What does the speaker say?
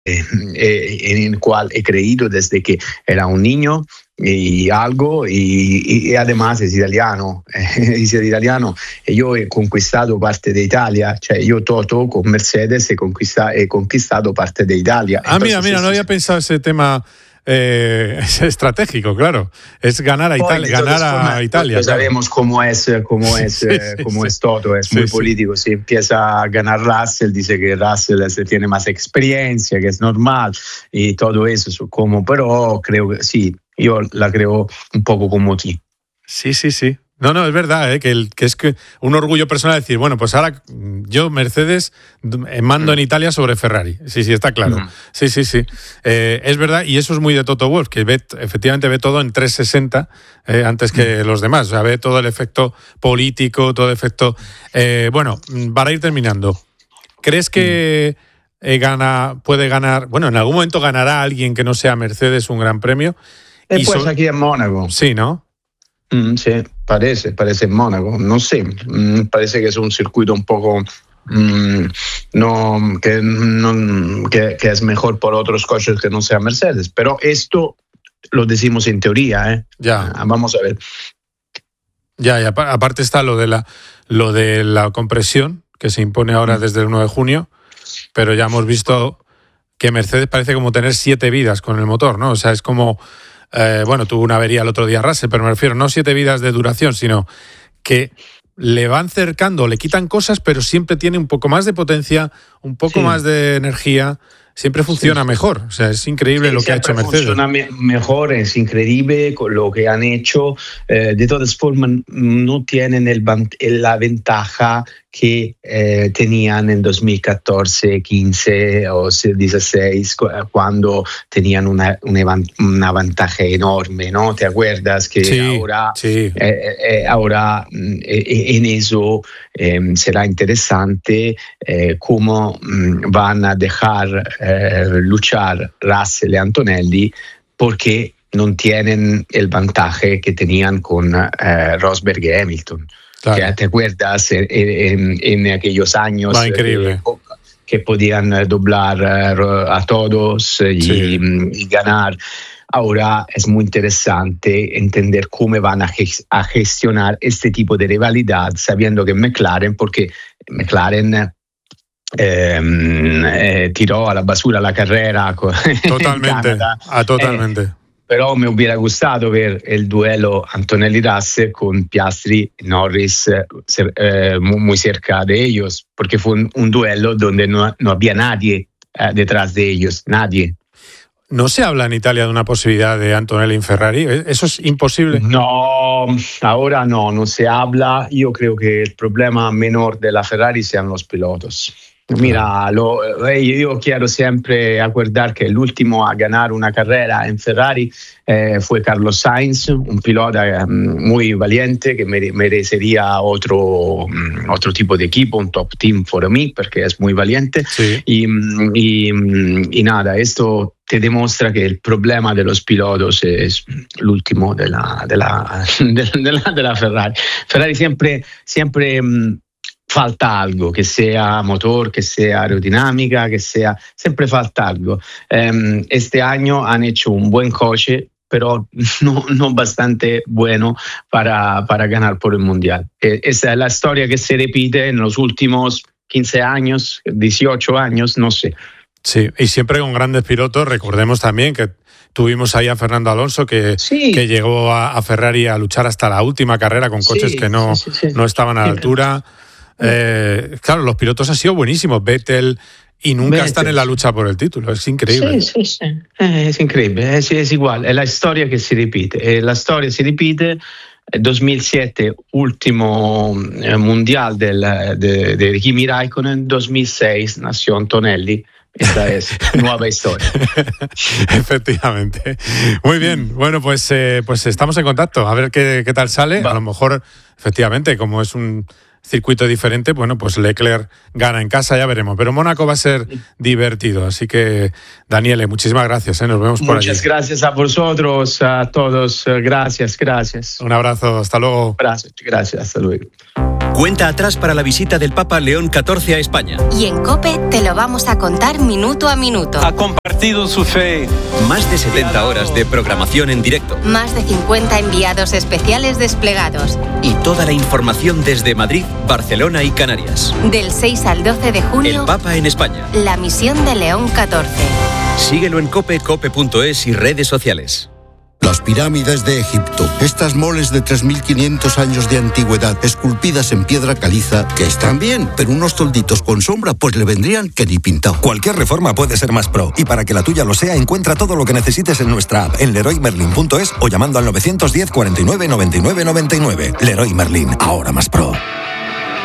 en el cual he creído desde que era un niño y además es italiano. Yo he conquistado parte de Italia, yo Toto con Mercedes he conquistado parte de Italia. Entonces, mira, no había pensado ese tema es estratégico, claro, es ganar a Italia. Pues sabemos cómo es Toto, es muy político. Si empieza a ganar Russell, dice que Russell tiene más experiencia, que es normal y todo eso, pero creo que sí, yo la creo un poco como ti. Sí. No, es verdad, que es que un orgullo personal decir, bueno, pues ahora yo, Mercedes, mando en Italia sobre Ferrari. Sí, está claro. Sí. Es verdad, y eso es muy de Toto Wolff, que efectivamente ve todo en 360 antes que los demás. O sea, ve todo el efecto político, todo el efecto... bueno, para ir terminando, ¿crees que puede ganar... Bueno, en algún momento ganará alguien que no sea Mercedes un gran premio? Pues aquí en Mónaco. Sí, ¿no? Sí, parece en Mónaco, no sé, parece que es un circuito un poco que es mejor por otros coches que no sea Mercedes, pero esto lo decimos en teoría, Ya. Vamos a ver. Ya, aparte está lo de la compresión que se impone ahora desde el 1 de junio, pero ya hemos visto que Mercedes parece como tener 7 vidas con el motor, ¿no? O sea, es como... tuvo una avería el otro día Russell, pero me refiero no 7 vidas de duración, sino que le van cercando, le quitan cosas, pero siempre tiene un poco más de potencia, un poco más de energía, siempre funciona mejor. O sea, es increíble lo que ha hecho Mercedes. Funciona mejor, es increíble con lo que han hecho. De todas formas, no tienen la ventaja que tenían en 2014, 15 o 16, cuando tenían una ventaja enorme, ¿no? ¿Te acuerdas? Que ahora en eso será interesante cómo van a dejar luchar Russell y Antonelli, porque no tienen el vantaje que tenían con Rosberg y Hamilton. Claro. ¿Te acuerdas en aquellos años que podían doblar a todos y ganar? Ahora es muy interesante entender cómo van a gestionar este tipo de rivalidad, sabiendo que McLaren tiró a la basura la carrera totalmente. Totalmente. Pero me hubiera gustado ver el duelo Antonelli-Russell con Piastri y Norris muy cerca de ellos, porque fue un duelo donde no había nadie detrás de ellos, nadie. ¿No se habla en Italia de una posibilidad de Antonelli en Ferrari? ¿Eso es imposible? No, ahora no se habla. Yo creo que el problema menor de la Ferrari sean los pilotos. Mira, yo quiero siempre acordar que el último a ganar una carrera en Ferrari fue Carlos Sainz, un pilota muy valiente que merecería otro tipo de equipo, un top team for me, porque es muy valiente. Sí. Y nada, esto te demuestra que el problema de los pilotos es el último de la Ferrari. Ferrari siempre falta algo, que sea motor, que sea aerodinámica, siempre falta algo. Este año han hecho un buen coche, pero no bastante bueno para ganar por el Mundial. Esa es la historia que se repite en los últimos 15 años, 18 años, no sé. Sí, y siempre con grandes pilotos. Recordemos también que tuvimos ahí a Fernando Alonso, que llegó a Ferrari a luchar hasta la última carrera con coches que no estaban a la altura. Claro, los pilotos han sido buenísimos, Vettel, y nunca están en la lucha por el título. Es increíble. Sí. Es increíble, es igual, es la historia que se repite. La historia se repite. 2007, último mundial de Kimi Raikkonen. 2006 nació Antonelli. Esta es nueva historia. Efectivamente. Muy bien. Bueno, pues estamos en contacto. A ver qué tal sale. A lo mejor, efectivamente, como es un circuito diferente, bueno, pues Leclerc gana en casa, ya veremos. Pero Mónaco va a ser divertido. Así que, Daniele, muchísimas gracias. Nos vemos por allí. Muchas gracias a vosotros, a todos. Gracias. Un abrazo. Hasta luego. Gracias. Hasta luego. Cuenta atrás para la visita del Papa León XIV a España. Y en COPE te lo vamos a contar minuto a minuto. Ha compartido su fe. Más de 70 horas de programación en directo. Más de 50 enviados especiales desplegados. Y toda la información desde Madrid, Barcelona y Canarias. Del 6 al 12 de junio. El Papa en España. La misión de León XIV. Síguelo en COPE, cope.es y redes sociales. Las pirámides de Egipto, estas moles de 3.500 años de antigüedad, esculpidas en piedra caliza, que están bien, pero unos tolditos con sombra, pues le vendrían que ni pintado. Cualquier reforma puede ser más pro, y para que la tuya lo sea, encuentra todo lo que necesites en nuestra app, en leroymerlin.es o llamando al 910 49 99 99. Leroy Merlin, ahora más pro.